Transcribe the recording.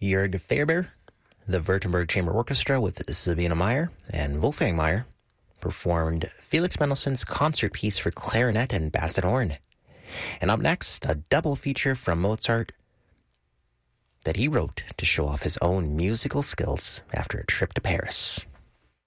Jörg Faber, the Württemberg Chamber Orchestra with Sabine Meyer and Wolfgang Meyer performed Felix Mendelssohn's concert piece for clarinet and basset horn. And up next, a double feature from Mozart that he wrote to show off his own musical skills after a trip to Paris.